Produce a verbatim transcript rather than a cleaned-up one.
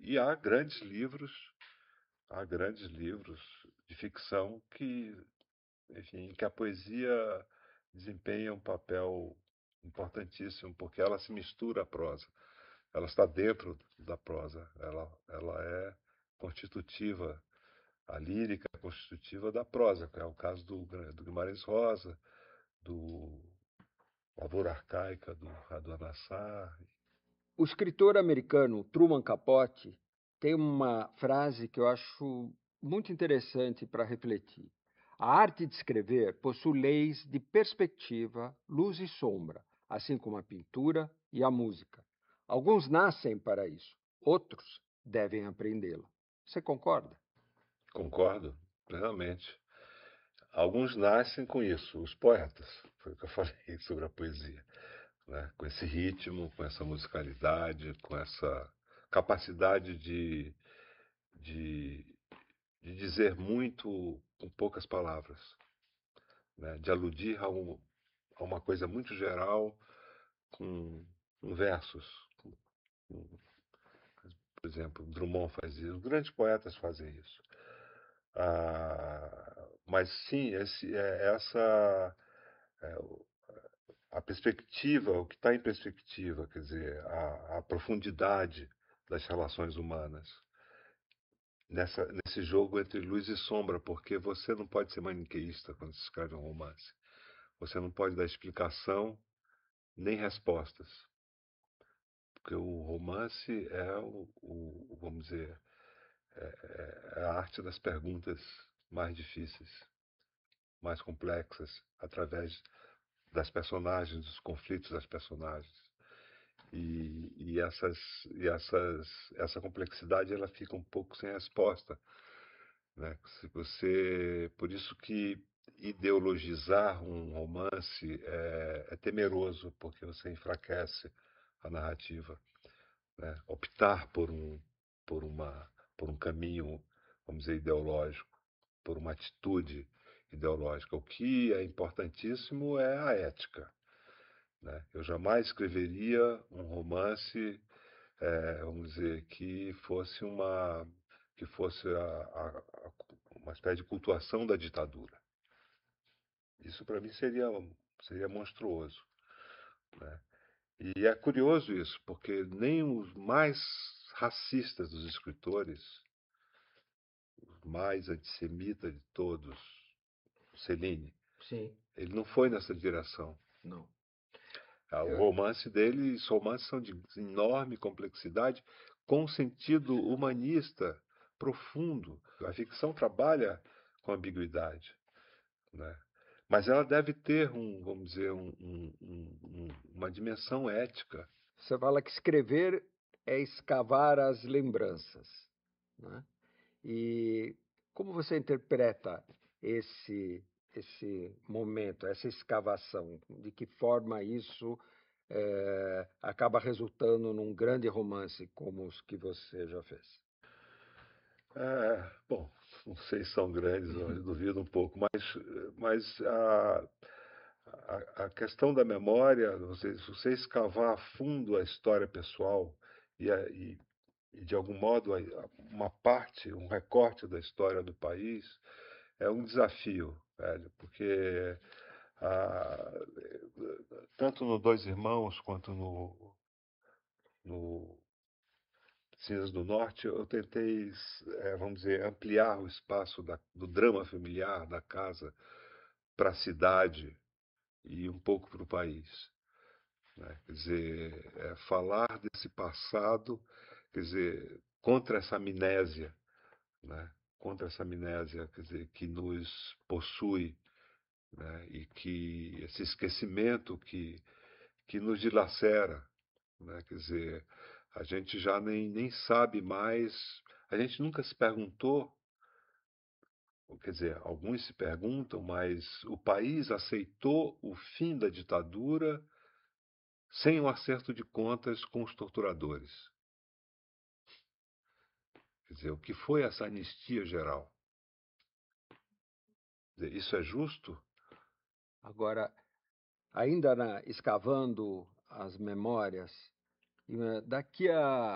e há grandes livros, há grandes livros de ficção que, enfim, que a poesia desempenha um papel importantíssimo, porque ela se mistura à prosa. Ela está dentro da prosa, ela, ela é constitutiva, a lírica é constitutiva da prosa, que é o caso do, do Guimarães Rosa, do Lavoura Arcaica, do Radu Nassar. O escritor americano Truman Capote tem uma frase que eu acho muito interessante para refletir. A arte de escrever possui leis de perspectiva, luz e sombra, assim como a pintura e a música. Alguns nascem para isso, outros devem aprendê-la. Você concorda? Concordo plenamente. Alguns nascem com isso, os poetas, foi o que eu falei sobre a poesia, né? Com esse ritmo, com essa musicalidade, com essa capacidade de, de, de dizer muito com poucas palavras, né? De aludir a, um, a uma coisa muito geral com, com versos. Com, com, por exemplo, Drummond faz isso, os grandes poetas fazem isso. Ah, mas sim, esse, é, essa é, a perspectiva, o que está em perspectiva, quer dizer, a, a profundidade das relações humanas nessa, nesse jogo entre luz e sombra, porque você não pode ser maniqueísta quando se escreve um romance. Você não pode dar explicação nem respostas, porque o romance é o, o vamos dizer, é, é a arte das perguntas mais difíceis, mais complexas, através das personagens, dos conflitos das personagens. E, e, essas, e essas, essa complexidade ela fica um pouco sem resposta, né? Se você, por isso que ideologizar um romance é, é temeroso, porque você enfraquece a narrativa, né? Optar por um, por uma, por um caminho, vamos dizer, ideológico, por uma atitude ideológica. O que é importantíssimo é a ética, né? Eu jamais escreveria um romance, é, vamos dizer, que fosse uma que fosse a, a, a, uma espécie de cultuação da ditadura. Isso para mim seria seria monstruoso, né? E é curioso isso, porque nem os mais racistas dos escritores, os mais antissemitas de todos, Cellini, Sim, ele não foi nessa direção. não. Ah, o Eu, romance dele, os romances são de enorme complexidade, com sentido humanista profundo. A ficção trabalha com ambiguidade, né? Mas ela deve ter um, vamos dizer, um, um, um, uma dimensão ética. Você fala que escrever é escavar as lembranças, né? E como você interpreta esse esse momento, essa escavação? De que forma isso eh, acaba resultando num grande romance como os que você já fez? É, bom, não sei se são grandes, eu duvido um pouco, mas, mas a, a, a questão da memória, você, se você escavar a fundo a história pessoal e, a, e, e de algum modo, a, uma parte, um recorte da história do país, é um desafio, velho, porque a, tanto no Dois Irmãos quanto no, no Cinzas do Norte, eu tentei, é, vamos dizer, ampliar o espaço da, do drama familiar da casa para a cidade e um pouco para o país, né? Quer dizer, é, falar desse passado, quer dizer, contra essa amnésia, né? Contra essa amnésia, quer dizer, que nos possui, né? E que esse esquecimento que, que nos dilacera, né? Quer dizer, a gente já nem, nem sabe mais, a gente nunca se perguntou, quer dizer, alguns se perguntam, mas o país aceitou o fim da ditadura sem um acerto de contas com os torturadores. Quer dizer, o que foi essa anistia geral? Quer dizer, isso é justo? Agora, ainda na, escavando as memórias, eh, daqui a